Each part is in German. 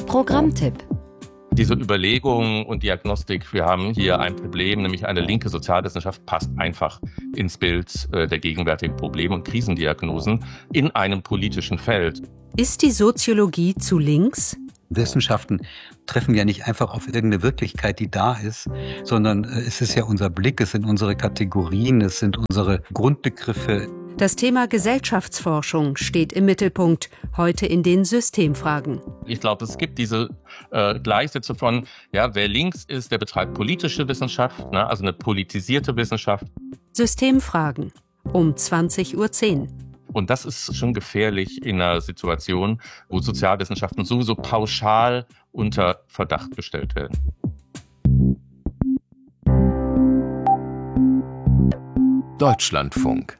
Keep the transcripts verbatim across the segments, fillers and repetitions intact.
Programmtipp. Diese Überlegung und Diagnostik, wir haben hier ein Problem, nämlich eine linke Sozialwissenschaft, passt einfach ins Bild der gegenwärtigen Probleme und Krisendiagnosen in einem politischen Feld. Ist die Soziologie zu links? Wissenschaften treffen ja nicht einfach auf irgendeine Wirklichkeit, die da ist, sondern es ist ja unser Blick, es sind unsere Kategorien, es sind unsere Grundbegriffe. Das Thema Gesellschaftsforschung steht im Mittelpunkt, heute in den Systemfragen. Ich glaube, es gibt diese äh, Gleichsätze von, ja, wer links ist, der betreibt politische Wissenschaft, ne, also eine politisierte Wissenschaft. Systemfragen um zwanzig Uhr zehn. Und das ist schon gefährlich in einer Situation, wo Sozialwissenschaften sowieso pauschal unter Verdacht gestellt werden. Deutschlandfunk.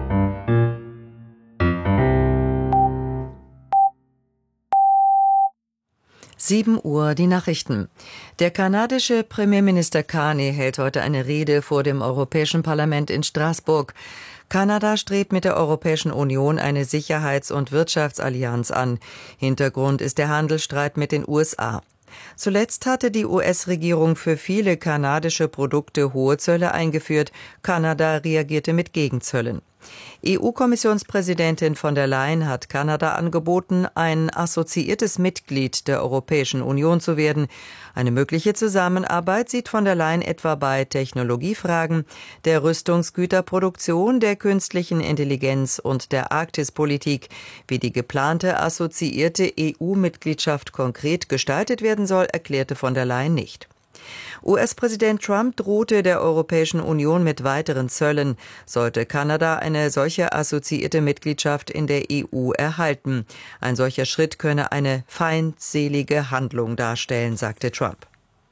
sieben Uhr die Nachrichten. Der kanadische Premierminister Carney hält heute eine Rede vor dem Europäischen Parlament in Straßburg. Kanada strebt mit der Europäischen Union eine Sicherheits- und Wirtschaftsallianz an. Hintergrund ist der Handelsstreit mit den U S A. Zuletzt hatte die U S-Regierung für viele kanadische Produkte hohe Zölle eingeführt. Kanada reagierte mit Gegenzöllen. E U-Kommissionspräsidentin von der Leyen hat Kanada angeboten, ein assoziiertes Mitglied der Europäischen Union zu werden. Eine mögliche Zusammenarbeit sieht von der Leyen etwa bei Technologiefragen, der Rüstungsgüterproduktion, der künstlichen Intelligenz und der Arktispolitik. Wie die geplante assoziierte E U-Mitgliedschaft konkret gestaltet werden soll, erklärte von der Leyen nicht. U S-Präsident Trump drohte der Europäischen Union mit weiteren Zöllen, sollte Kanada eine solche assoziierte Mitgliedschaft in der E U erhalten. Ein solcher Schritt könne eine feindselige Handlung darstellen, sagte Trump.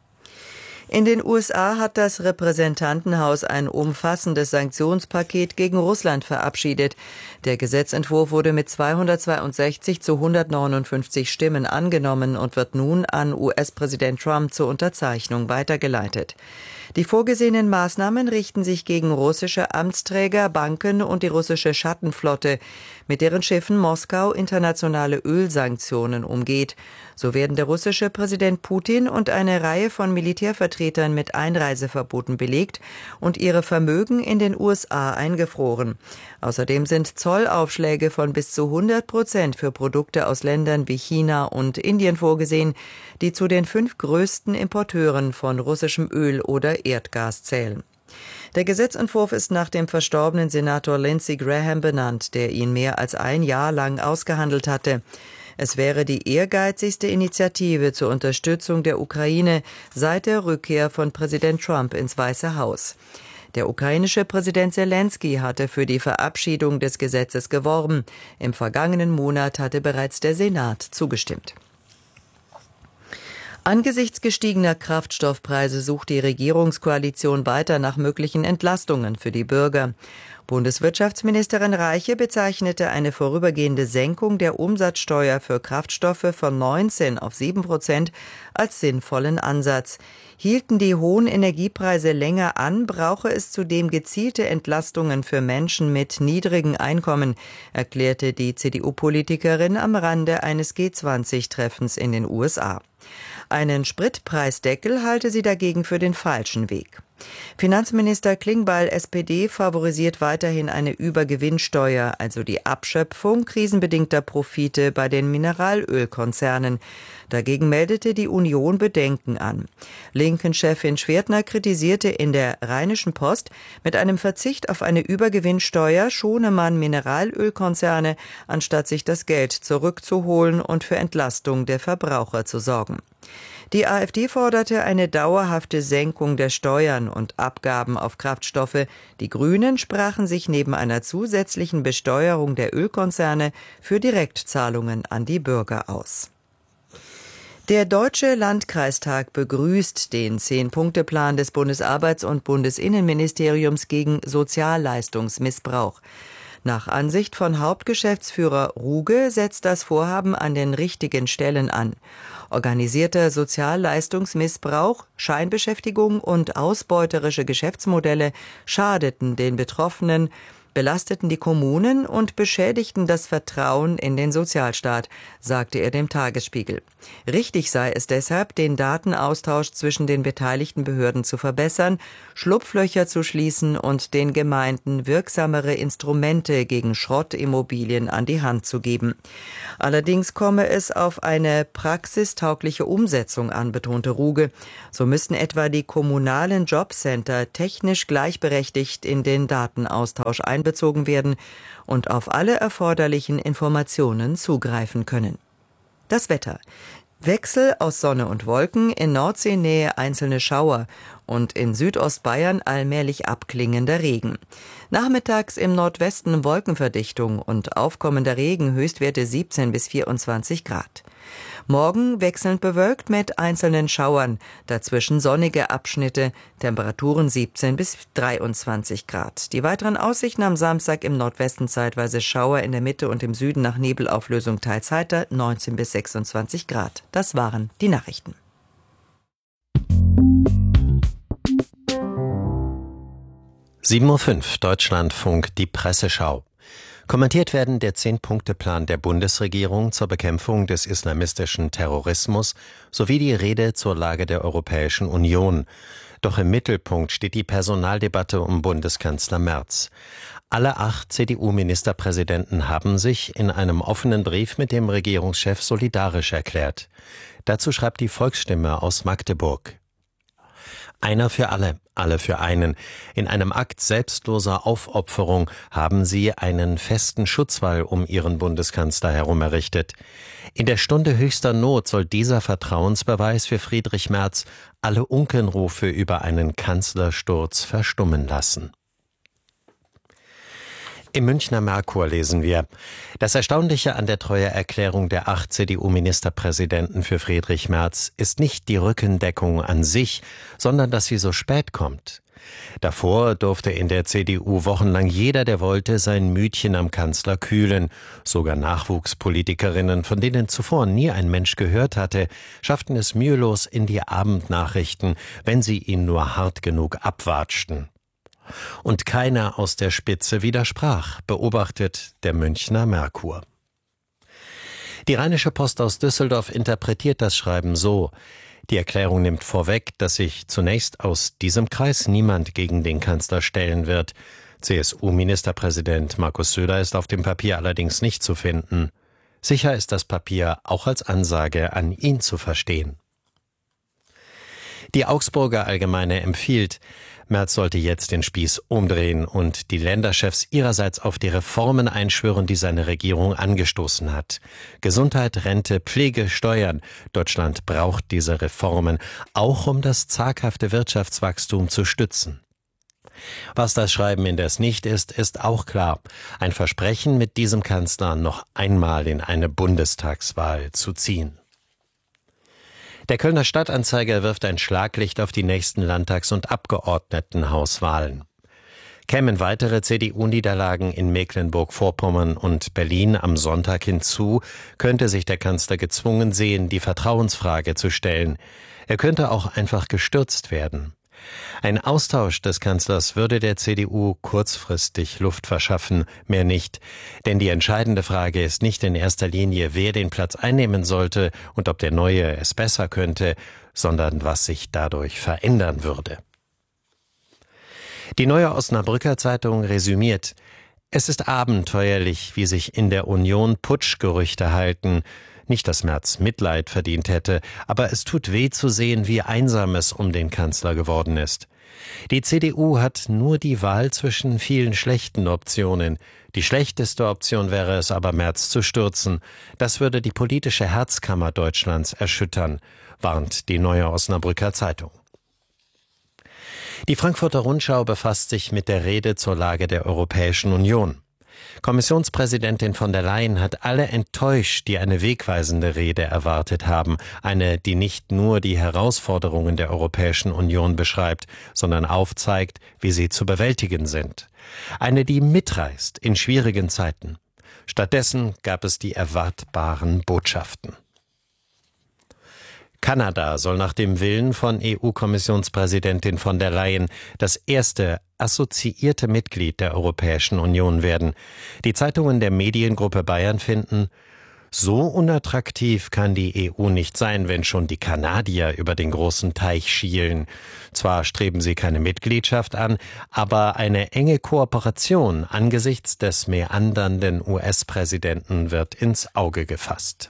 In den U S A hat das Repräsentantenhaus ein umfassendes Sanktionspaket gegen Russland verabschiedet. Der Gesetzentwurf wurde mit zweihundertzweiundsechzig zu hundertneunundfünfzig Stimmen angenommen und wird nun an U S-Präsident Trump zur Unterzeichnung weitergeleitet. Die vorgesehenen Maßnahmen richten sich gegen russische Amtsträger, Banken und die russische Schattenflotte, mit deren Schiffen Moskau internationale Ölsanktionen umgeht. So werden der russische Präsident Putin und eine Reihe von Militärvertretern mit Einreiseverboten belegt und ihre Vermögen in den U S A eingefroren. Außerdem sind Zollaufschläge von bis zu hundert Prozent für Produkte aus Ländern wie China und Indien vorgesehen, die zu den fünf größten Importeuren von russischem Öl oder Erdgas zählen. Der Gesetzentwurf ist nach dem verstorbenen Senator Lindsey Graham benannt, der ihn mehr als ein Jahr lang ausgehandelt hatte. Es wäre die ehrgeizigste Initiative zur Unterstützung der Ukraine seit der Rückkehr von Präsident Trump ins Weiße Haus. Der ukrainische Präsident Selensky hatte für die Verabschiedung des Gesetzes geworben. Im vergangenen Monat hatte bereits der Senat zugestimmt. Angesichts gestiegener Kraftstoffpreise sucht die Regierungskoalition weiter nach möglichen Entlastungen für die Bürger. Bundeswirtschaftsministerin Reiche bezeichnete eine vorübergehende Senkung der Umsatzsteuer für Kraftstoffe von neunzehn auf sieben Prozent als sinnvollen Ansatz. Hielten die hohen Energiepreise länger an, brauche es zudem gezielte Entlastungen für Menschen mit niedrigen Einkommen, erklärte die C D U-Politikerin am Rande eines G zwanzig Treffens in den U S A. Einen Spritpreisdeckel halte sie dagegen für den falschen Weg. Finanzminister Klingbeil, S P D, favorisiert weiterhin eine Übergewinnsteuer, also die Abschöpfung krisenbedingter Profite bei den Mineralölkonzernen. Dagegen meldete die Union Bedenken an. Linken-Chefin Schwertner kritisierte in der Rheinischen Post, mit einem Verzicht auf eine Übergewinnsteuer schone man Mineralölkonzerne, anstatt sich das Geld zurückzuholen und für Entlastung der Verbraucher zu sorgen. Die AfD forderte eine dauerhafte Senkung der Steuern und Abgaben auf Kraftstoffe. Die Grünen sprachen sich neben einer zusätzlichen Besteuerung der Ölkonzerne für Direktzahlungen an die Bürger aus. Der Deutsche Landkreistag begrüßt den Zehn-Punkte-Plan des Bundesarbeits- und Bundesinnenministeriums gegen Sozialleistungsmissbrauch. Nach Ansicht von Hauptgeschäftsführer Ruge setzt das Vorhaben an den richtigen Stellen an. Organisierter Sozialleistungsmissbrauch, Scheinbeschäftigung und ausbeuterische Geschäftsmodelle schadeten den Betroffenen. belasteten die Kommunen und beschädigten das Vertrauen in den Sozialstaat, sagte er dem Tagesspiegel. Richtig sei es deshalb, den Datenaustausch zwischen den beteiligten Behörden zu verbessern, Schlupflöcher zu schließen und den Gemeinden wirksamere Instrumente gegen Schrottimmobilien an die Hand zu geben. Allerdings komme es auf eine praxistaugliche Umsetzung an, betonte Ruge. So müssten etwa die kommunalen Jobcenter technisch gleichberechtigt in den Datenaustausch einbezogen werden und auf alle erforderlichen Informationen zugreifen können. Das Wetter. Wechsel aus Sonne und Wolken, in Nordseenähe einzelne Schauer und in Südostbayern allmählich abklingender Regen. Nachmittags im Nordwesten Wolkenverdichtung und aufkommender Regen, Höchstwerte siebzehn bis vierundzwanzig Grad. Morgen wechselnd bewölkt mit einzelnen Schauern, dazwischen sonnige Abschnitte, Temperaturen siebzehn bis dreiundzwanzig Grad. Die weiteren Aussichten am Samstag im Nordwesten zeitweise Schauer, in der Mitte und im Süden nach Nebelauflösung teils heiter, neunzehn bis sechsundzwanzig Grad. Das waren die Nachrichten. sieben Uhr fünf, Deutschlandfunk, die Presseschau. Kommentiert werden der Zehn-Punkte-Plan der Bundesregierung zur Bekämpfung des islamistischen Terrorismus sowie die Rede zur Lage der Europäischen Union. Doch im Mittelpunkt steht die Personaldebatte um Bundeskanzler Merz. Alle acht C D U-Ministerpräsidenten haben sich in einem offenen Brief mit dem Regierungschef solidarisch erklärt. Dazu schreibt die Volksstimme aus Magdeburg. Einer für alle, alle für einen. In einem Akt selbstloser Aufopferung haben sie einen festen Schutzwall um ihren Bundeskanzler herum errichtet. In der Stunde höchster Not soll dieser Vertrauensbeweis für Friedrich Merz alle Unkenrufe über einen Kanzlersturz verstummen lassen. Im Münchner Merkur lesen wir: Das Erstaunliche an der Treueerklärung der acht C D U-Ministerpräsidenten für Friedrich Merz ist nicht die Rückendeckung an sich, sondern dass sie so spät kommt. Davor durfte in der C D U wochenlang jeder, der wollte, sein Mütchen am Kanzler kühlen. Sogar Nachwuchspolitikerinnen, von denen zuvor nie ein Mensch gehört hatte, schafften es mühelos in die Abendnachrichten, wenn sie ihn nur hart genug abwatschten. Und keiner aus der Spitze widersprach, beobachtet der Münchner Merkur. Die Rheinische Post aus Düsseldorf interpretiert das Schreiben so: Die Erklärung nimmt vorweg, dass sich zunächst aus diesem Kreis niemand gegen den Kanzler stellen wird. C S U-Ministerpräsident Markus Söder ist auf dem Papier allerdings nicht zu finden. Sicher ist das Papier auch als Ansage an ihn zu verstehen. Die Augsburger Allgemeine empfiehlt, Merz sollte jetzt den Spieß umdrehen und die Länderchefs ihrerseits auf die Reformen einschwören, die seine Regierung angestoßen hat. Gesundheit, Rente, Pflege, Steuern. Deutschland braucht diese Reformen, auch um das zaghafte Wirtschaftswachstum zu stützen. Was das Schreiben indes nicht ist, ist auch klar. Ein Versprechen, mit diesem Kanzler noch einmal in eine Bundestagswahl zu ziehen. Der Kölner Stadtanzeiger wirft ein Schlaglicht auf die nächsten Landtags- und Abgeordnetenhauswahlen. Kämen weitere C D U-Niederlagen in Mecklenburg-Vorpommern und Berlin am Sonntag hinzu, könnte sich der Kanzler gezwungen sehen, die Vertrauensfrage zu stellen. Er könnte auch einfach gestürzt werden. Ein Austausch des Kanzlers würde der C D U kurzfristig Luft verschaffen, mehr nicht. Denn die entscheidende Frage ist nicht in erster Linie, wer den Platz einnehmen sollte und ob der Neue es besser könnte, sondern was sich dadurch verändern würde. Die Neue Osnabrücker Zeitung resümiert: Es ist abenteuerlich, wie sich in der Union Putschgerüchte halten. Nicht, dass Merz Mitleid verdient hätte, aber es tut weh zu sehen, wie einsam es um den Kanzler geworden ist. Die C D U hat nur die Wahl zwischen vielen schlechten Optionen. Die schlechteste Option wäre es aber, Merz zu stürzen. Das würde die politische Herzkammer Deutschlands erschüttern, warnt die Neue Osnabrücker Zeitung. Die Frankfurter Rundschau befasst sich mit der Rede zur Lage der Europäischen Union. Kommissionspräsidentin von der Leyen hat alle enttäuscht, die eine wegweisende Rede erwartet haben. Eine, die nicht nur die Herausforderungen der Europäischen Union beschreibt, sondern aufzeigt, wie sie zu bewältigen sind. Eine, die mitreißt in schwierigen Zeiten. Stattdessen gab es die erwartbaren Botschaften. Kanada soll nach dem Willen von E U-Kommissionspräsidentin von der Leyen das erste assoziierte Mitglied der Europäischen Union werden. Die Zeitungen der Mediengruppe Bayern finden, so unattraktiv kann die E U nicht sein, wenn schon die Kanadier über den großen Teich schielen. Zwar streben sie keine Mitgliedschaft an, aber eine enge Kooperation angesichts des meandernden U S-Präsidenten wird ins Auge gefasst.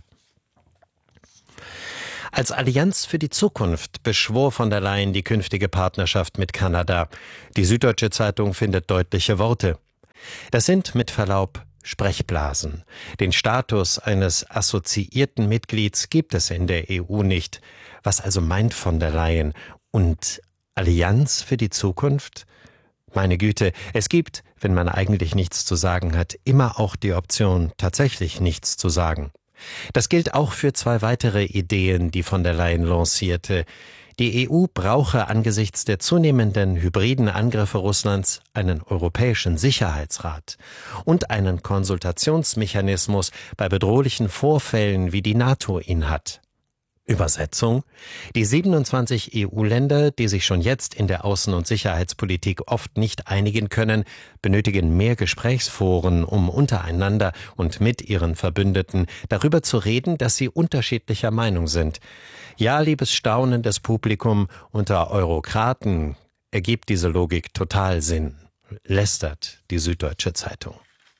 Als Allianz für die Zukunft beschwor von der Leyen die künftige Partnerschaft mit Kanada. Die Süddeutsche Zeitung findet deutliche Worte. Das sind mit Verlaub Sprechblasen. Den Status eines assoziierten Mitglieds gibt es in der E U nicht. Was also meint von der Leyen? Und Allianz für die Zukunft? Meine Güte, es gibt, wenn man eigentlich nichts zu sagen hat, immer auch die Option, tatsächlich nichts zu sagen. Das gilt auch für zwei weitere Ideen, die von der Leyen lancierte. Die E U brauche angesichts der zunehmenden hybriden Angriffe Russlands einen europäischen Sicherheitsrat und einen Konsultationsmechanismus bei bedrohlichen Vorfällen, wie die NATO ihn hat. Übersetzung: Die siebenundzwanzig E U-Länder, die sich schon jetzt in der Außen- und Sicherheitspolitik oft nicht einigen können, benötigen mehr Gesprächsforen, um untereinander und mit ihren Verbündeten darüber zu reden, dass sie unterschiedlicher Meinung sind. Ja, liebes staunendes Publikum, unter Eurokraten ergibt diese Logik total Sinn, lästert die Süddeutsche Zeitung.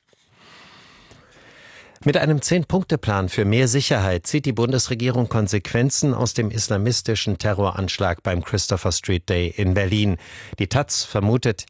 Mit einem Zehn-Punkte-Plan für mehr Sicherheit zieht die Bundesregierung Konsequenzen aus dem islamistischen Terroranschlag beim Christopher Street Day in Berlin. Die Taz vermutet,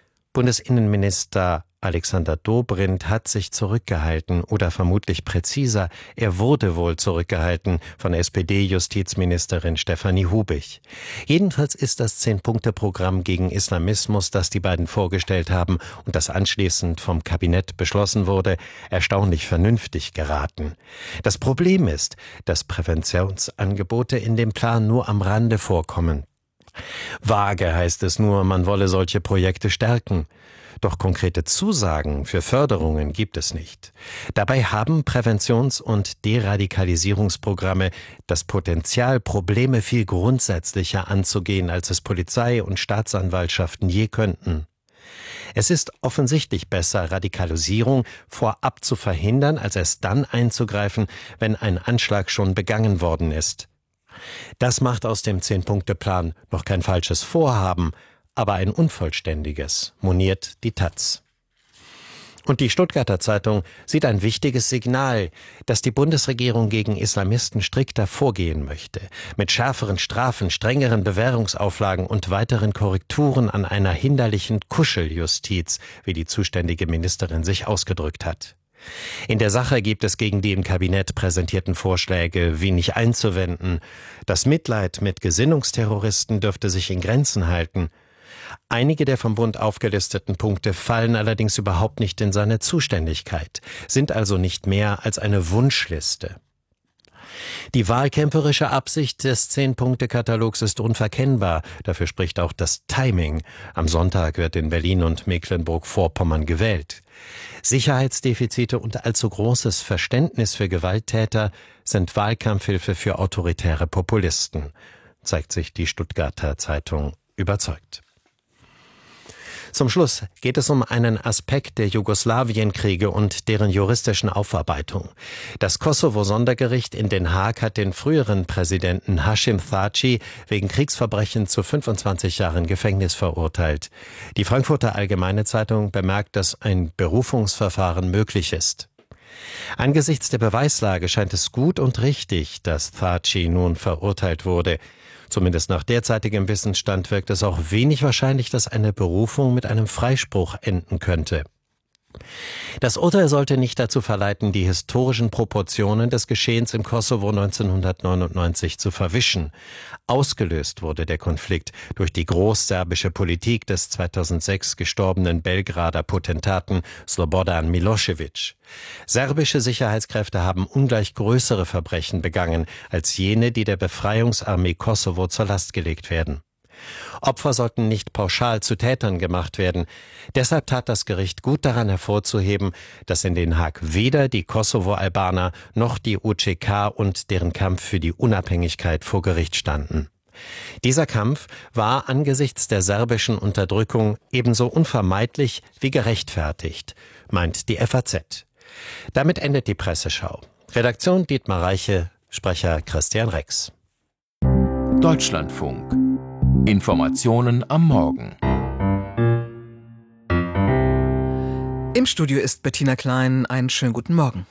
Bundesinnenminister Alexander Dobrindt hat sich zurückgehalten oder vermutlich präziser, er wurde wohl zurückgehalten von S P D-Justizministerin Stefanie Hubich. Jedenfalls ist das Zehn-Punkte-Programm gegen Islamismus, das die beiden vorgestellt haben und das anschließend vom Kabinett beschlossen wurde, erstaunlich vernünftig geraten. Das Problem ist, dass Präventionsangebote in dem Plan nur am Rande vorkommen. Vage heißt es nur, man wolle solche Projekte stärken. Doch konkrete Zusagen für Förderungen gibt es nicht. Dabei haben Präventions- und Deradikalisierungsprogramme das Potenzial, Probleme viel grundsätzlicher anzugehen, als es Polizei und Staatsanwaltschaften je könnten. Es ist offensichtlich besser, Radikalisierung vorab zu verhindern, als erst dann einzugreifen, wenn ein Anschlag schon begangen worden ist. Das macht aus dem Zehn-Punkte-Plan noch kein falsches Vorhaben, aber ein unvollständiges, moniert die Taz. Und die Stuttgarter Zeitung sieht ein wichtiges Signal, dass die Bundesregierung gegen Islamisten strikter vorgehen möchte, mit schärferen Strafen, strengeren Bewährungsauflagen und weiteren Korrekturen an einer hinderlichen Kuscheljustiz, wie die zuständige Ministerin sich ausgedrückt hat. In der Sache gibt es gegen die im Kabinett präsentierten Vorschläge wenig einzuwenden. Das Mitleid mit Gesinnungsterroristen dürfte sich in Grenzen halten. Einige der vom Bund aufgelisteten Punkte fallen allerdings überhaupt nicht in seine Zuständigkeit, sind also nicht mehr als eine Wunschliste. Die wahlkämpferische Absicht des Zehn-Punkte-Katalogs ist unverkennbar. Dafür spricht auch das Timing. Am Sonntag wird in Berlin und Mecklenburg-Vorpommern gewählt. Sicherheitsdefizite und allzu großes Verständnis für Gewalttäter sind Wahlkampfhilfe für autoritäre Populisten, zeigt sich die Stuttgarter Zeitung überzeugt. Zum Schluss geht es um einen Aspekt der Jugoslawienkriege und deren juristischen Aufarbeitung. Das Kosovo-Sondergericht in Den Haag hat den früheren Präsidenten Hashim Thaci wegen Kriegsverbrechen zu fünfundzwanzig Jahren Gefängnis verurteilt. Die Frankfurter Allgemeine Zeitung bemerkt, dass ein Berufungsverfahren möglich ist. Angesichts der Beweislage scheint es gut und richtig, dass Thaci nun verurteilt wurde. Zumindest nach derzeitigem Wissensstand wirkt es auch wenig wahrscheinlich, dass eine Berufung mit einem Freispruch enden könnte. Das Urteil sollte nicht dazu verleiten, die historischen Proportionen des Geschehens im Kosovo neunzehnhundertneunundneunzig zu verwischen. Ausgelöst wurde der Konflikt durch die großserbische Politik des zweitausendsechs gestorbenen Belgrader Potentaten Slobodan Milošević. Serbische Sicherheitskräfte haben ungleich größere Verbrechen begangen als jene, die der Befreiungsarmee Kosovo zur Last gelegt werden. Opfer sollten nicht pauschal zu Tätern gemacht werden. Deshalb tat das Gericht gut daran hervorzuheben, dass in Den Haag weder die Kosovo-Albaner noch die U C K und deren Kampf für die Unabhängigkeit vor Gericht standen. Dieser Kampf war angesichts der serbischen Unterdrückung ebenso unvermeidlich wie gerechtfertigt, meint die F A Z. Damit endet die Presseschau. Redaktion Dietmar Reiche, Sprecher Christian Rex. Deutschlandfunk. Informationen am Morgen. Im Studio ist Bettina Klein. Einen schönen guten Morgen.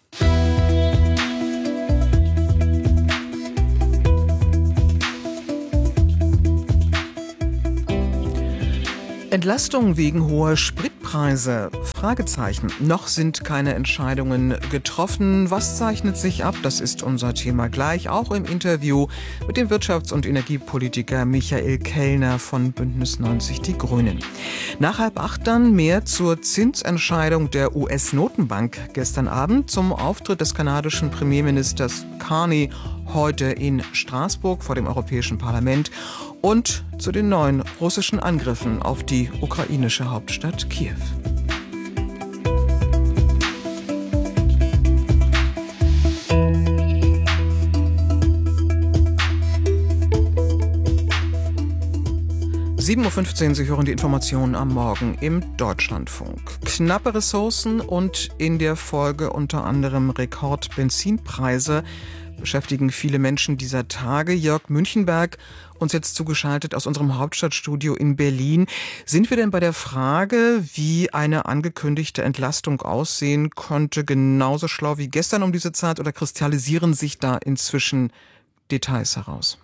Entlastung wegen hoher Spritpreise? Fragezeichen. Noch sind keine Entscheidungen getroffen. Was zeichnet sich ab? Das ist unser Thema gleich, auch im Interview mit dem Wirtschafts- und Energiepolitiker Michael Kellner von Bündnis neunzig Die Grünen. Nach halb acht dann mehr zur Zinsentscheidung der U S-Notenbank gestern Abend, zum Auftritt des kanadischen Premierministers Carney heute in Straßburg vor dem Europäischen Parlament und zu den neuen russischen Angriffen auf die ukrainische Hauptstadt Kiew. sieben Uhr fünfzehn, Sie hören die Informationen am Morgen im Deutschlandfunk. Knappe Ressourcen und in der Folge unter anderem Rekordbenzinpreise beschäftigen viele Menschen dieser Tage. Jörg Münchenberg, uns jetzt zugeschaltet aus unserem Hauptstadtstudio in Berlin. Sind wir denn bei der Frage, wie eine angekündigte Entlastung aussehen könnte, genauso schlau wie gestern um diese Zeit, oder kristallisieren sich da inzwischen Details heraus?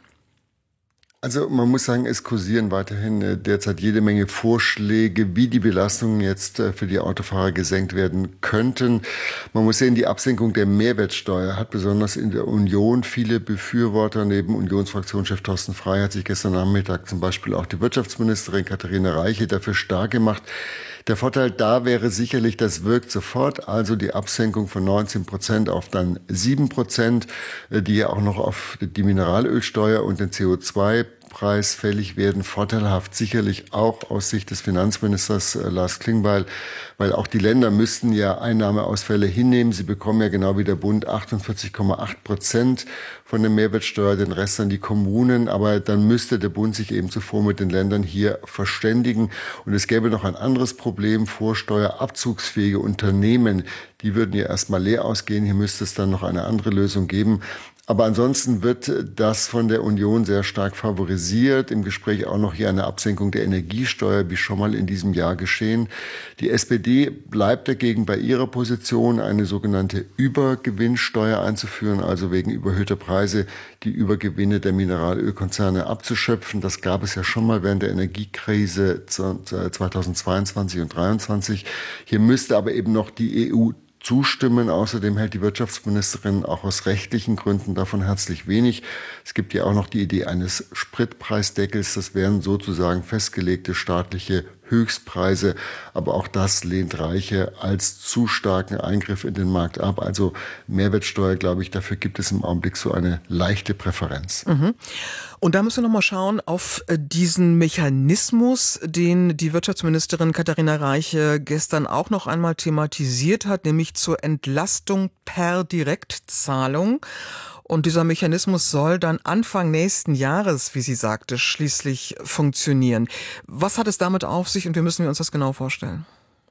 Also man muss sagen, es kursieren weiterhin derzeit jede Menge Vorschläge, wie die Belastungen jetzt für die Autofahrer gesenkt werden könnten. Man muss sehen, die Absenkung der Mehrwertsteuer hat besonders in der Union viele Befürworter. Neben Unionsfraktionschef Thorsten Frey hat sich gestern Nachmittag zum Beispiel auch die Wirtschaftsministerin Katharina Reiche dafür stark gemacht. Der Vorteil da wäre sicherlich, das wirkt sofort, also die Absenkung von neunzehn Prozent auf dann sieben Prozent, die ja auch noch auf die Mineralölsteuer und den C O zwei Preis fällig werden. Vorteilhaft sicherlich auch aus Sicht des Finanzministers äh, Lars Klingbeil, weil auch die Länder müssten ja Einnahmeausfälle hinnehmen. Sie bekommen ja genau wie der Bund achtundvierzig Komma acht Prozent von der Mehrwertsteuer, den Rest an die Kommunen. Aber dann müsste der Bund sich eben zuvor mit den Ländern hier verständigen. Und es gäbe noch ein anderes Problem, vorsteuerabzugsfähige Unternehmen. Die würden ja erstmal leer ausgehen. Hier müsste es dann noch eine andere Lösung geben. Aber ansonsten wird das von der Union sehr stark favorisiert. Im Gespräch auch noch hier eine Absenkung der Energiesteuer, wie schon mal in diesem Jahr geschehen. Die S P D bleibt dagegen bei ihrer Position, eine sogenannte Übergewinnsteuer einzuführen, also wegen überhöhter Preise die Übergewinne der Mineralölkonzerne abzuschöpfen. Das gab es ja schon mal während der Energiekrise zweitausendzweiundzwanzig und zweitausenddreiundzwanzig. Hier müsste aber eben noch die E U zustimmen. Außerdem hält die Wirtschaftsministerin auch aus rechtlichen Gründen davon herzlich wenig. Es gibt ja auch noch die Idee eines Spritpreisdeckels. Das wären sozusagen festgelegte staatliche Höchstpreise. Aber auch das lehnt Reiche als zu starken Eingriff in den Markt ab. Also Mehrwertsteuer, glaube ich, dafür gibt es im Augenblick so eine leichte Präferenz. Mhm. Und da müssen wir noch mal schauen auf diesen Mechanismus, den die Wirtschaftsministerin Katharina Reiche gestern auch noch einmal thematisiert hat, nämlich zur Entlastung per Direktzahlung. Und dieser Mechanismus soll dann Anfang nächsten Jahres, wie sie sagte, schließlich funktionieren. Was hat es damit auf sich und wie müssen wir uns das genau vorstellen?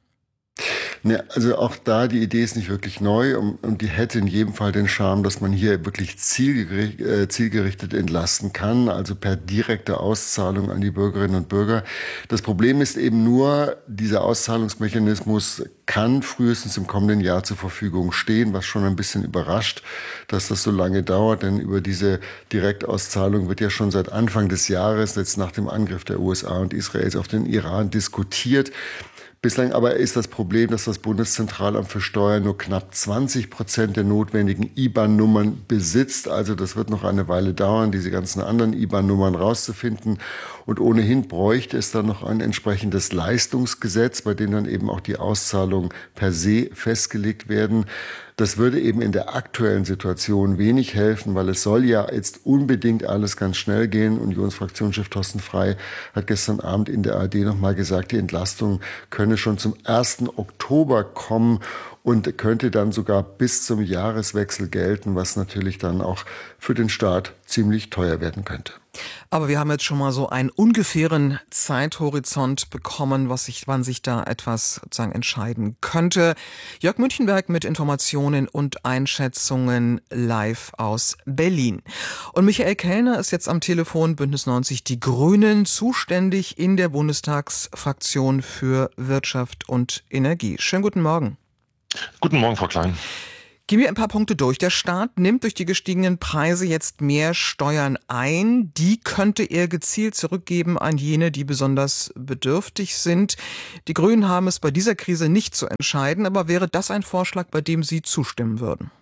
Ne, also auch da, die Idee ist nicht wirklich neu und, und die hätte in jedem Fall den Charme, dass man hier wirklich zielgerichtet, äh, zielgerichtet entlasten kann, also per direkte Auszahlung an die Bürgerinnen und Bürger. Das Problem ist eben nur, dieser Auszahlungsmechanismus kann frühestens im kommenden Jahr zur Verfügung stehen, was schon ein bisschen überrascht, dass das so lange dauert, denn über diese Direktauszahlung wird ja schon seit Anfang des Jahres, jetzt nach dem Angriff der U S A und Israels auf den Iran, diskutiert. Bislang aber ist das Problem, dass das Bundeszentralamt für Steuern nur knapp zwanzig Prozent der notwendigen I B A N-Nummern besitzt. Also das wird noch eine Weile dauern, diese ganzen anderen I B A N-Nummern rauszufinden. Und ohnehin bräuchte es dann noch ein entsprechendes Leistungsgesetz, bei dem dann eben auch die Auszahlungen per se festgelegt werden. Das würde eben in der aktuellen Situation wenig helfen, weil es soll ja jetzt unbedingt alles ganz schnell gehen. Unionsfraktionschef Thorsten Frey hat gestern Abend in der A R D nochmal gesagt, die Entlastung könne schon zum ersten Oktober kommen und könnte dann sogar bis zum Jahreswechsel gelten, was natürlich dann auch für den Staat ziemlich teuer werden könnte. Aber wir haben jetzt schon mal so einen ungefähren Zeithorizont bekommen, was sich, wann sich da etwas sozusagen entscheiden könnte. Jörg Münchenberg mit Informationen und Einschätzungen live aus Berlin. Und Michael Kellner ist jetzt am Telefon, Bündnis neunzig Die Grünen, zuständig in der Bundestagsfraktion für Wirtschaft und Energie. Schönen guten Morgen. Guten Morgen, Frau Klein. Gehen wir ein paar Punkte durch. Der Staat nimmt durch die gestiegenen Preise jetzt mehr Steuern ein. Die könnte er gezielt zurückgeben an jene, die besonders bedürftig sind. Die Grünen haben es bei dieser Krise nicht zu entscheiden, aber wäre das ein Vorschlag, bei dem Sie zustimmen würden?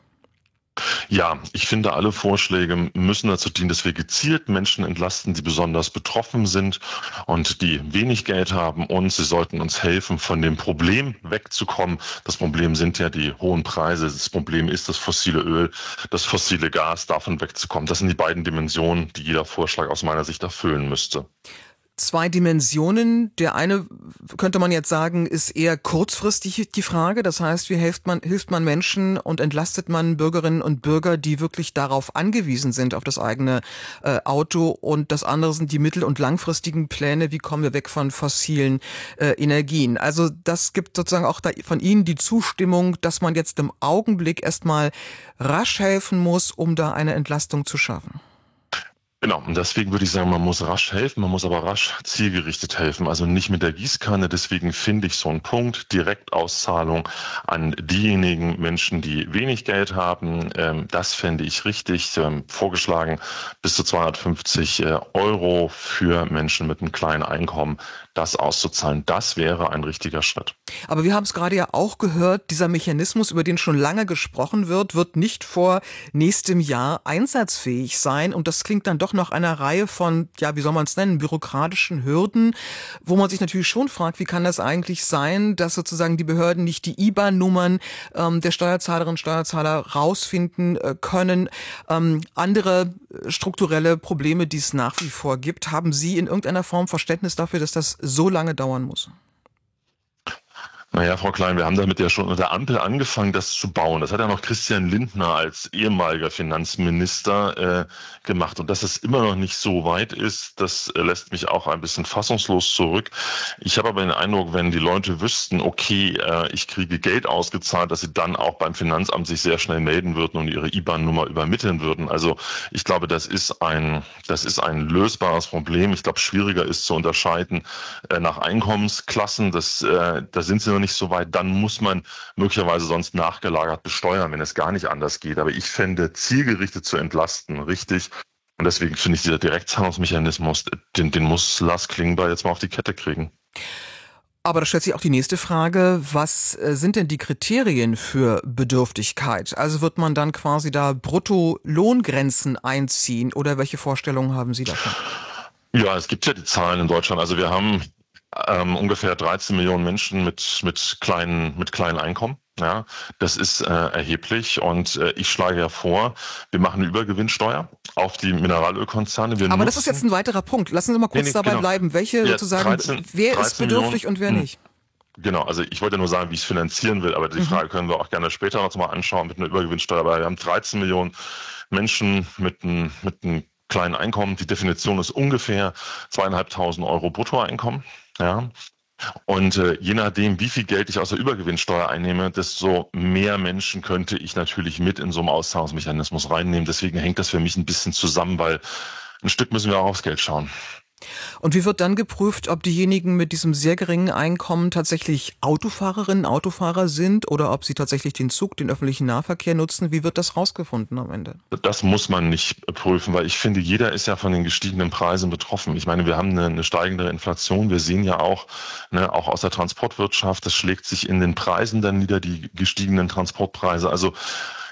Ja, ich finde, alle Vorschläge müssen dazu dienen, dass wir gezielt Menschen entlasten, die besonders betroffen sind und die wenig Geld haben, und sie sollten uns helfen, von dem Problem wegzukommen. Das Problem sind ja die hohen Preise. Das Problem ist das fossile Öl, das fossile Gas, davon wegzukommen. Das sind die beiden Dimensionen, die jeder Vorschlag aus meiner Sicht erfüllen müsste. Zwei Dimensionen. Der eine, könnte man jetzt sagen, ist eher kurzfristig die Frage. Das heißt, wie hilft man, hilft man Menschen und entlastet man Bürgerinnen und Bürger, die wirklich darauf angewiesen sind, auf das eigene äh, Auto. Und das andere sind die mittel- und langfristigen Pläne. Wie kommen wir weg von fossilen äh, Energien? Also das gibt sozusagen auch da von Ihnen die Zustimmung, dass man jetzt im Augenblick erstmal rasch helfen muss, um da eine Entlastung zu schaffen. Genau, und deswegen würde ich sagen, man muss rasch helfen, man muss aber rasch zielgerichtet helfen, also nicht mit der Gießkanne. Deswegen finde ich so einen Punkt, Direktauszahlung an diejenigen Menschen, die wenig Geld haben, ähm, das fände ich richtig. Ähm, vorgeschlagen bis zu zweihundertfünfzig äh, Euro für Menschen mit einem kleinen Einkommen, das auszuzahlen. Das wäre ein richtiger Schritt. Aber wir haben es gerade ja auch gehört, dieser Mechanismus, über den schon lange gesprochen wird, wird nicht vor nächstem Jahr einsatzfähig sein. Und das klingt dann doch nach einer Reihe von, ja, wie soll man es nennen, bürokratischen Hürden, wo man sich natürlich schon fragt, wie kann das eigentlich sein, dass sozusagen die Behörden nicht die I B A N-Nummern ähm, der Steuerzahlerinnen und Steuerzahler rausfinden äh, können. Ähm, andere strukturelle Probleme, die es nach wie vor gibt. Haben Sie in irgendeiner Form Verständnis dafür, dass das so lange dauern muss? Naja, Frau Klein, wir haben damit ja schon unter der Ampel angefangen, das zu bauen. Das hat ja noch Christian Lindner als ehemaliger Finanzminister äh, gemacht. Und dass es immer noch nicht so weit ist, das äh, lässt mich auch ein bisschen fassungslos zurück. Ich habe aber den Eindruck, wenn die Leute wüssten, okay, äh, ich kriege Geld ausgezahlt, dass sie dann auch beim Finanzamt sich sehr schnell melden würden und ihre I B A N-Nummer übermitteln würden. Also ich glaube, das ist ein, das ist ein lösbares Problem. Ich glaube, schwieriger ist zu unterscheiden äh, nach Einkommensklassen. Das, äh, da sind sie nicht so weit, dann muss man möglicherweise sonst nachgelagert besteuern, wenn es gar nicht anders geht. Aber ich fände, zielgerichtet zu entlasten, richtig. Und deswegen finde ich, dieser Direktzahlungsmechanismus, den, den muss Lars Klingbeil jetzt mal auf die Kette kriegen. Aber da stellt sich auch die nächste Frage, was sind denn die Kriterien für Bedürftigkeit? Also wird man dann quasi da Bruttolohngrenzen einziehen oder welche Vorstellungen haben Sie davon? Ja, es gibt ja die Zahlen in Deutschland. Also wir haben Ähm, ungefähr dreizehn Millionen Menschen mit mit kleinen mit kleinen Einkommen. Ja, das ist äh, erheblich, und äh, ich schlage ja vor, wir machen eine Übergewinnsteuer auf die Mineralölkonzerne. Wir Aber nutzen, das ist jetzt ein weiterer Punkt. Lassen Sie mal kurz nee, nee, dabei genau. bleiben. Welche ja, sozusagen, dreizehn, wer dreizehn ist bedürftig Millionen, und wer nicht? Genau, also ich wollte nur sagen, wie ich es finanzieren will, aber die mhm. Frage können wir auch gerne später noch mal anschauen mit einer Übergewinnsteuer. Aber wir haben dreizehn Millionen Menschen mit einem mit einem kleinen Einkommen. Die Definition ist ungefähr zweieinhalbtausend Euro Bruttoeinkommen. Ja. Und äh, je nachdem, wie viel Geld ich aus der Übergewinnsteuer einnehme, desto mehr Menschen könnte ich natürlich mit in so einen Auszahlungsmechanismus reinnehmen. Deswegen hängt das für mich ein bisschen zusammen, weil ein Stück müssen wir auch aufs Geld schauen. Und wie wird dann geprüft, ob diejenigen mit diesem sehr geringen Einkommen tatsächlich Autofahrerinnen, Autofahrer sind oder ob sie tatsächlich den Zug, den öffentlichen Nahverkehr nutzen? Wie wird das rausgefunden am Ende? Das muss man nicht prüfen, weil ich finde, jeder ist ja von den gestiegenen Preisen betroffen. Ich meine, wir haben eine, eine steigende Inflation. Wir sehen ja auch, ne, auch aus der Transportwirtschaft, das schlägt sich in den Preisen dann nieder, die gestiegenen Transportpreise. Also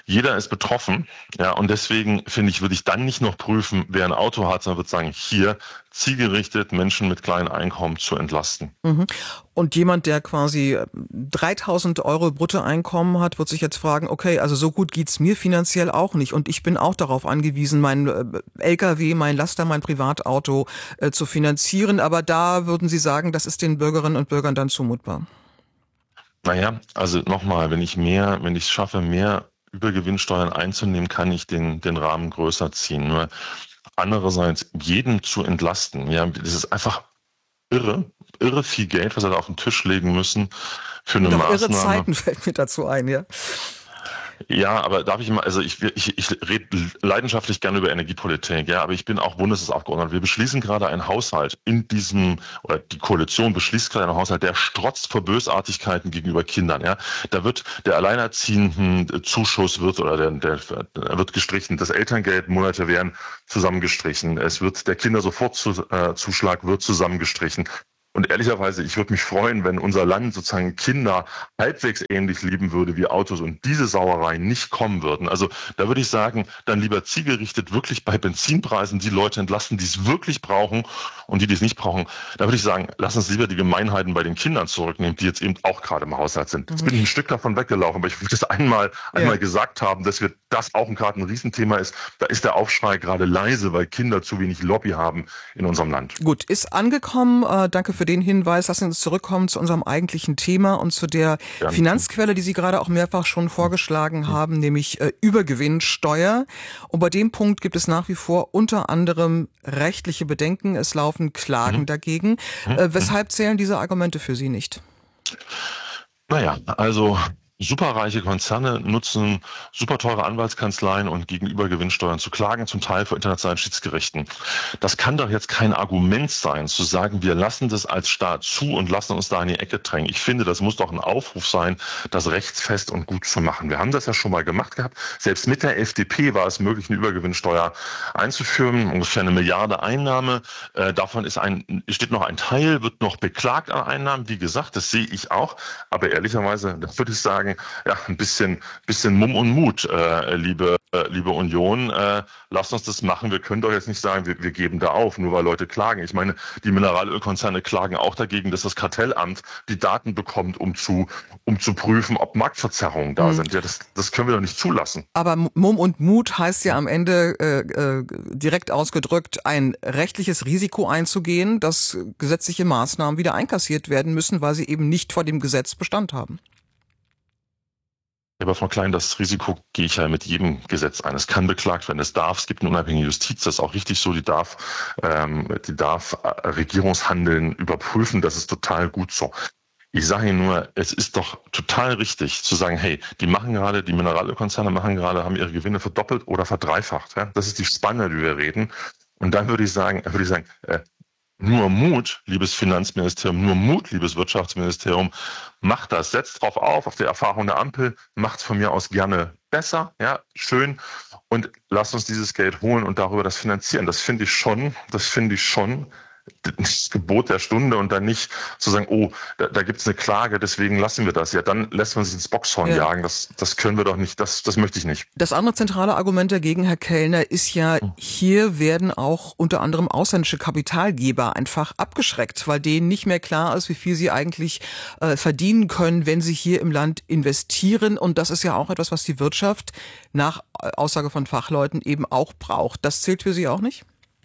Jeder ist betroffen. Ja, und deswegen finde ich, würde ich dann nicht noch prüfen, wer ein Auto hat, sondern würde sagen, hier zielgerichtet Menschen mit kleinen Einkommen zu entlasten. Mhm. Und jemand, der quasi dreitausend Euro Bruttoeinkommen hat, wird sich jetzt fragen, okay, also so gut geht's mir finanziell auch nicht und ich bin auch darauf angewiesen, mein L K W, mein Laster, mein Privatauto äh, zu finanzieren. Aber da würden Sie sagen, das ist den Bürgerinnen und Bürgern dann zumutbar? Naja, also nochmal, wenn ich mehr, wenn ich es schaffe, mehr Übergewinnsteuern einzunehmen, kann ich den, den Rahmen größer ziehen. Nur andererseits jeden zu entlasten, ja, das ist einfach irre, irre viel Geld, was wir da auf den Tisch legen müssen für eine Doch Maßnahme. Irre Zeiten fällt mir dazu ein, ja. Ja, aber darf ich mal, also ich, ich, ich rede leidenschaftlich gerne über Energiepolitik, ja, aber ich bin auch Bundestagsabgeordneter. Wir beschließen gerade einen Haushalt in diesem, oder die Koalition beschließt gerade einen Haushalt, der strotzt vor Bösartigkeiten gegenüber Kindern, ja. Da wird der alleinerziehenden Zuschuss wird, oder der, der, der wird gestrichen, das Elterngeld Monate werden zusammengestrichen, es wird, der Kindersofortzuschlag wird zusammengestrichen. Und ehrlicherweise, ich würde mich freuen, wenn unser Land sozusagen Kinder halbwegs ähnlich lieben würde wie Autos und diese Sauereien nicht kommen würden. Also da würde ich sagen, dann lieber zielgerichtet wirklich bei Benzinpreisen die Leute entlasten, die es wirklich brauchen und die, die es nicht brauchen. Da würde ich sagen, lass uns lieber die Gemeinheiten bei den Kindern zurücknehmen, die jetzt eben auch gerade im Haushalt sind. Jetzt bin ich ein Stück davon weggelaufen, aber ich will das einmal, einmal ja. gesagt haben, dass wir das auch gerade ein Riesenthema ist. Da ist der Aufschrei gerade leise, weil Kinder zu wenig Lobby haben in unserem Land. Gut, ist angekommen. Äh, danke für den Hinweis. Lassen Sie uns zurückkommen zu unserem eigentlichen Thema und zu der ja. Finanzquelle, die Sie gerade auch mehrfach schon vorgeschlagen mhm. haben, nämlich äh, Übergewinnsteuer. Und bei dem Punkt gibt es nach wie vor unter anderem rechtliche Bedenken. Es laufen Klagen mhm. dagegen. Äh, weshalb zählen diese Argumente für Sie nicht? Naja, also superreiche Konzerne nutzen super teure Anwaltskanzleien und gegen Übergewinnsteuern zu klagen, zum Teil vor internationalen Schiedsgerichten. Das kann doch jetzt kein Argument sein, zu sagen, wir lassen das als Staat zu und lassen uns da in die Ecke drängen. Ich finde, das muss doch ein Aufruf sein, das rechtsfest und gut zu machen. Wir haben das ja schon mal gemacht gehabt. Selbst mit der F D P war es möglich, eine Übergewinnsteuer einzuführen, ungefähr eine Milliarde Einnahme. Äh, davon ist ein, steht noch ein Teil, wird noch beklagt an Einnahmen. Wie gesagt, das sehe ich auch. Aber ehrlicherweise, da würde ich sagen, ja, ein bisschen, bisschen Mumm und Mut, äh, liebe, äh, liebe Union. Äh, lasst uns das machen. Wir können doch jetzt nicht sagen, wir, wir geben da auf, nur weil Leute klagen. Ich meine, die Mineralölkonzerne klagen auch dagegen, dass das Kartellamt die Daten bekommt, um zu, um zu prüfen, ob Marktverzerrungen da mhm. sind. Ja, das, das können wir doch nicht zulassen. Aber Mumm und Mut heißt ja am Ende äh, äh, direkt ausgedrückt, ein rechtliches Risiko einzugehen, dass gesetzliche Maßnahmen wieder einkassiert werden müssen, weil sie eben nicht vor dem Gesetz Bestand haben. Aber Frau Klein, das Risiko gehe ich ja mit jedem Gesetz ein. Es kann beklagt werden, es darf, es gibt eine unabhängige Justiz, das ist auch richtig so, die darf, ähm, die darf Regierungshandeln überprüfen, das ist total gut so. Ich sage Ihnen nur, es ist doch total richtig zu sagen, hey, die machen gerade, die Mineralölkonzerne machen gerade, haben ihre Gewinne verdoppelt oder verdreifacht. Ja? Das ist die Spanne, die wir reden. Und dann würde ich sagen, würde ich sagen, äh, nur Mut, liebes Finanzministerium, nur Mut, liebes Wirtschaftsministerium, macht das, setzt drauf auf, auf die Erfahrung der Ampel, macht es von mir aus gerne besser, ja, schön und lasst uns dieses Geld holen und darüber das finanzieren. Das finde ich schon, das finde ich schon das Gebot der Stunde und dann nicht zu sagen, oh, da, da gibt es eine Klage, deswegen lassen wir das. Ja, dann lässt man sich ins Boxhorn ja. jagen. Das, das können wir doch nicht, das, das möchte ich nicht. Das andere zentrale Argument dagegen, Herr Kellner, ist ja, hier werden auch unter anderem ausländische Kapitalgeber einfach abgeschreckt, weil denen nicht mehr klar ist, wie viel sie eigentlich äh, verdienen können, wenn sie hier im Land investieren. Und das ist ja auch etwas, was die Wirtschaft nach Aussage von Fachleuten eben auch braucht. Das zählt für Sie auch nicht?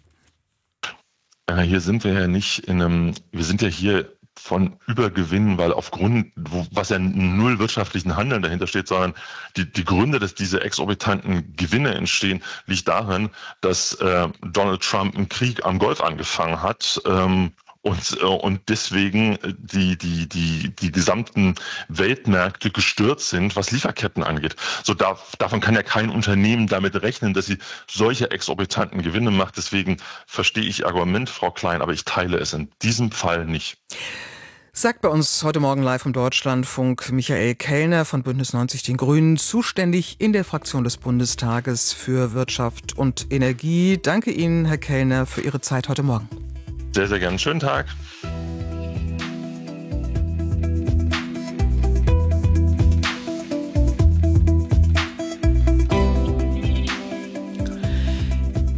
Hier sind wir ja nicht in einem, wir sind ja hier von Übergewinnen, weil aufgrund, wo, was ja null wirtschaftlichen Handeln dahinter steht, sondern die, die Gründe, dass diese exorbitanten Gewinne entstehen, liegt darin, dass äh, Donald Trump einen Krieg am Golf angefangen hat, ähm, Und, und deswegen die, die, die, die gesamten Weltmärkte gestört sind, was Lieferketten angeht. So darf, davon kann ja kein Unternehmen damit rechnen, dass sie solche exorbitanten Gewinne macht. Deswegen verstehe ich Ihr Argument, Frau Klein, aber ich teile es in diesem Fall nicht. Sagt bei uns heute Morgen live im Deutschlandfunk Michael Kellner von Bündnis neunzig Den Grünen, zuständig in der Fraktion des Bundestages für Wirtschaft und Energie. Danke Ihnen, Herr Kellner, für Ihre Zeit heute Morgen. Sehr, sehr gerne. Schönen Tag.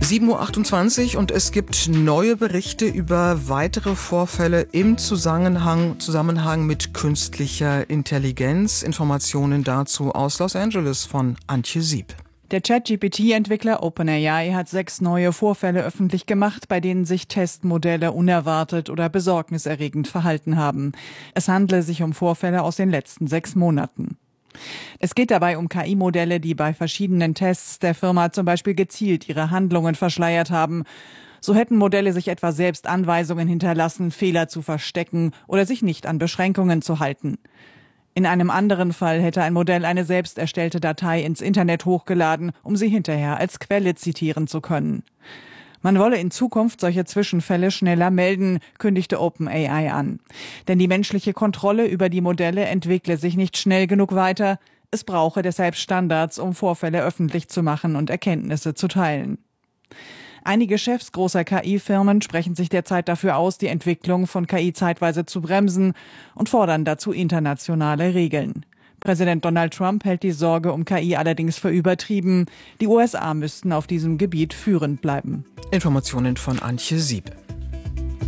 sieben Uhr achtundzwanzig und es gibt neue Berichte über weitere Vorfälle im Zusammenhang, Zusammenhang mit künstlicher Intelligenz. Informationen dazu aus Los Angeles von Antje Sieb. Der Chat-G P T-Entwickler OpenAI hat sechs neue Vorfälle öffentlich gemacht, bei denen sich Testmodelle unerwartet oder besorgniserregend verhalten haben. Es handle sich um Vorfälle aus den letzten sechs Monaten. Es geht dabei um K I-Modelle, die bei verschiedenen Tests der Firma zum Beispiel gezielt ihre Handlungen verschleiert haben. So hätten Modelle sich etwa selbst Anweisungen hinterlassen, Fehler zu verstecken oder sich nicht an Beschränkungen zu halten. In einem anderen Fall hätte ein Modell eine selbst erstellte Datei ins Internet hochgeladen, um sie hinterher als Quelle zitieren zu können. Man wolle in Zukunft solche Zwischenfälle schneller melden, kündigte OpenAI an. Denn die menschliche Kontrolle über die Modelle entwickle sich nicht schnell genug weiter. Es brauche deshalb Standards, um Vorfälle öffentlich zu machen und Erkenntnisse zu teilen. Einige Chefs großer K I-Firmen sprechen sich derzeit dafür aus, die Entwicklung von K I zeitweise zu bremsen und fordern dazu internationale Regeln. Präsident Donald Trump hält die Sorge um K I allerdings für übertrieben. Die U S A müssten auf diesem Gebiet führend bleiben. Informationen von Antje Sieb.